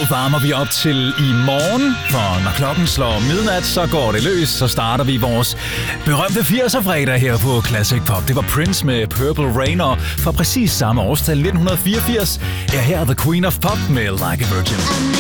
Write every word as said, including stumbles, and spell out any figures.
varmer vi op til i morgen, for når klokken slår midnat, så går det løs, så starter vi vores berømte firser-fredag her på Classic Pop. Det var Prince med Purple Rain, og fra præcis samme årstal, nitten fireogfirs, er her The Queen of Pop med Like a Virgin.